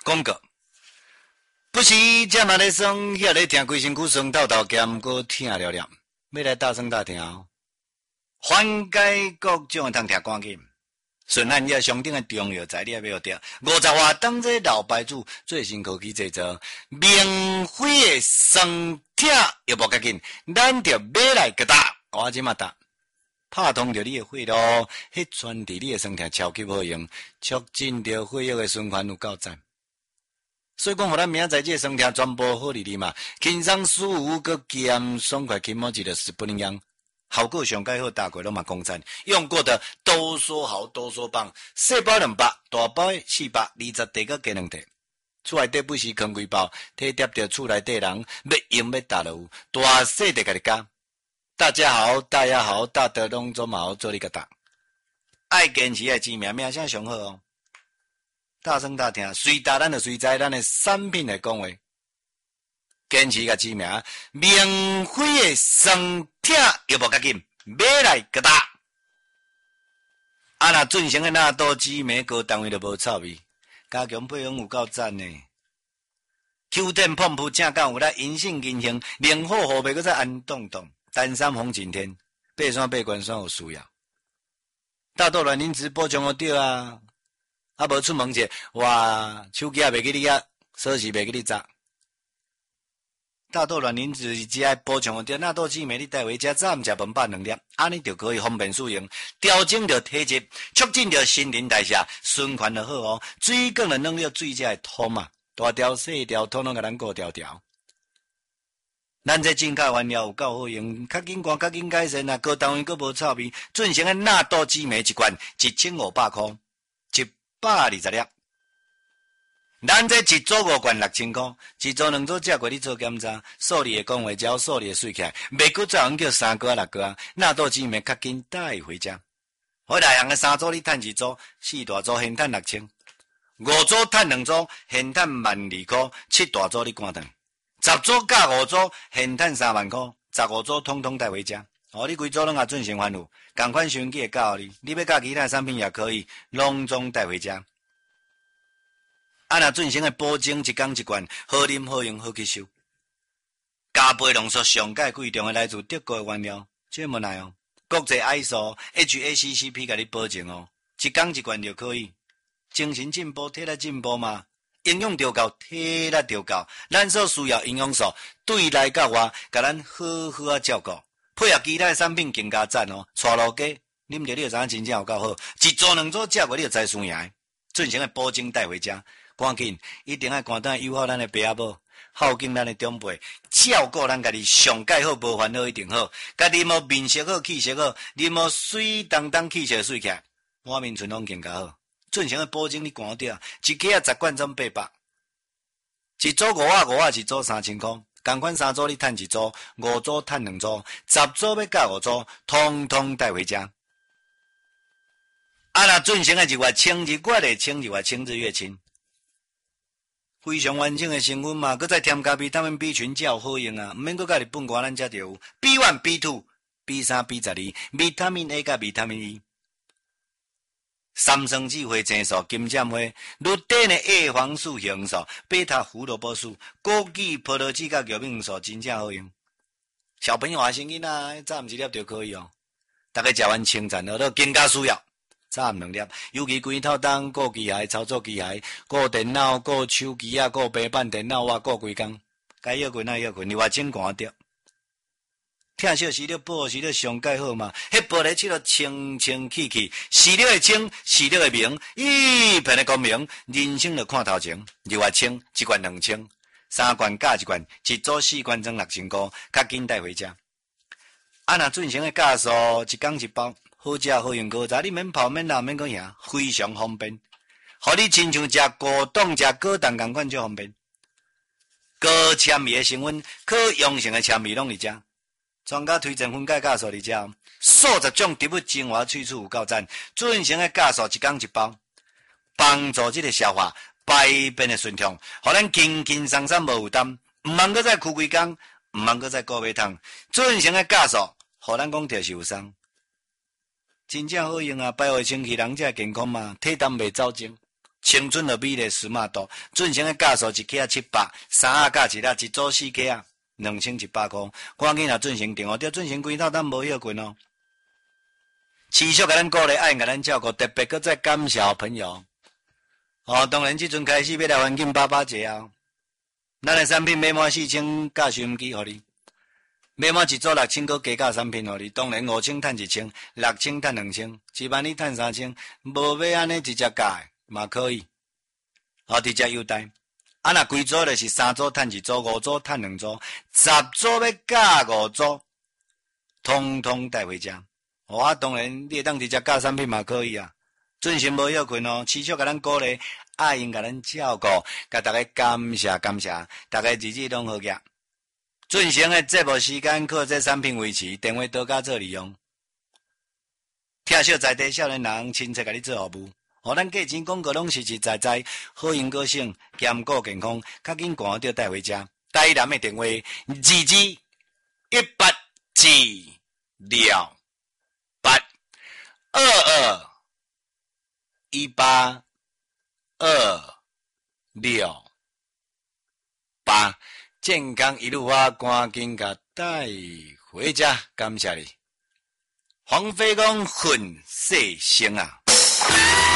广告。不是这嘛咧酸，遐咧听规身躯酸透透，兼个听了了，要来大声大听哦。缓解各种通听赶紧。顺汉也上顶的重要材料要得，50瓦当这老牌子最新科技制作，免费的酸痛又无要紧，咱就买来个打，我即马打。拍通着你的血路，迄传递你的酸痛超级好用，促进着血液的循环有够赞。所以讲，互咱明仔载这酸痛全部好哩哩嘛，轻松舒服个兼爽快，起码就是不一样。效果上介好，大概拢嘛讲赞，用过的都说好，都说棒。细包200，大包420袋个加2袋。厝内底不是坑几包，体贴着厝内底人要用要打落，大细的家己加。大家好，大家好，大德拢做嘛好做你个打。爱坚持爱知名，名声上好哦。大声大听，随打咱就随在咱的产品来讲话。坚持个知名，免费的酸痛又无要紧，买来个打。若准成的纳豆紫莓高单位就无臭味，加强配方有够赞呢。Q 电碰扑正港有咱银杏银杏，零好后背搁再安动动，单山红景天，爬山爬关山有需要。大豆卵磷脂补充好对啊，无出门者，哇，手机也袂记你啊，锁匙袂记你砸。大豆卵磷脂只爱补充着纳豆紫莓，你带回家早暗食饭2粒，安尼就可以方便使用，调整着体质，促进着新陈代谢，循环就好哦。水更能弄了水才会通嘛，大条细条统统甲咱顾条条。咱这进口原料有够好用，较紧赶较紧改善啊，高单位佫无臭味。准成的纳豆紫莓一罐1500块，120粒。咱这一组5罐6000块，一组2组食过你做检查，数理的讲话，只要数理的水起来，袂搁再用叫3个6个，纳豆紫莓较紧带回家。我大项的3组你趁1组，4大组现趁6000，5组趁2组现趁12000块，7大组你赶顿，10组加5组现趁3万块，15组统统带回家。你规组拢也准成欢愉，同款收音机会教你，你要教其他产品也可以，拢总带回家。若准成的保证一缸一罐，好啉好用好吸收。加倍浓缩上界贵重的来自德国的原料，这无奈哦。国际 ISO HACCP 甲你保证哦，一缸一罐就可以。精神进步，体力进步嘛，营养就够，体力就够，咱所需要营养素对内到外，甲咱好好啊照顾，配合其他的产品更加赞哦。带路鸡，啉着你就知影真正有够好，一组2组食过你就知输赢。准成的保证带回家。赶紧，一定要赶等友好咱的爸仔母，孝敬咱的长辈，照顾咱家己上介好，无烦恼一定好。家己无面色好，气色好，你无水当当气色水起来，我面存拢更加好。准成的保证你赶掉，一个10罐总800，一组500，一组3000块，同款3组你趁1组，5组趁2组，10组要加5组，统统带回家。若准成的1月清，日月的清，1月清日月清。非常完整的成分嘛，搁再添加维他命 B 群，才有好用啊！毋免搁甲日本外咱才着有 B1、B2、B3、B12，维他命 A 甲维他命 E， 三酸酯花青素、金针花、绿碘的 A 黄素、雄素、贝塔胡萝卜素、枸杞、葡萄籽甲玉米黄素，真正好用。小朋友啊，生囡仔早暗1粒就可以哦。大家食完清餐了，都更加需要。早暗2粒，尤其规套当顾机械、操作机械、顾电脑、顾手机啊、顾平板电脑啊、顾规工，该要困那要困，你话真寒着。听小时了报时了上介好嘛，迄玻璃漆了清清气气，视了会清，视了会明，一片的光明，人生就看头前。2月清1罐2000，3罐加1罐，一组4罐装6000块，较紧带回家。若准成的价数，一缸1包。好食好用高炸，你免泡免热免搁赢，非常方便。互你亲像食果冻、食果冻同款就方便。高纤维的成分、可溶性的纤维拢伫遮，专家推荐分解酵素伫遮，数十种植物精华萃取有够赞。准成的酵素一缸1包，帮助这个消化、排便的顺畅，互咱轻轻松松无负担，毋茫搁再哭规工，毋茫搁再顾胃痛。准成的酵素，互咱讲着受伤。真正好用啊！排胃清气，人才健康嘛，体重袂走精。 青春的美丽斯马多，准成的价数一克700，3啊价一粒，一组4克啊，2100块。赶紧啊，准成订哦，对，准成规套咱无休困哦。持续甲咱鼓励，爱甲咱照顾，特别搁再感谢朋友。哦，当然即阵开始要来环境881啊，咱的产品买满4000架收音机互你，买满一组6000个加价产品互你，当然5000赚1000，6000赚2000，10000你赚3000，无要安尼直接价嘛可以，哦，直接优待。啊，若规组就是3组赚1组，5组赚2组，10组要加5组，通通带回家。哦，啊，当然你会当直接加产品嘛可以啊。准时无休困哦，持续甲咱鼓励，爱因甲咱照顾，甲大家感谢，大家日日拢好个。准时的节目时间靠这产品维持，电话多加做利用。听小在地少年人亲切甲你做服务，互咱价钱广告拢实实在在，好用个性，兼顾健康，较紧赶着带回家。台南的电话2218，健康一路啊，赶紧甲带回家，感谢你。黄飞讲混世生啊！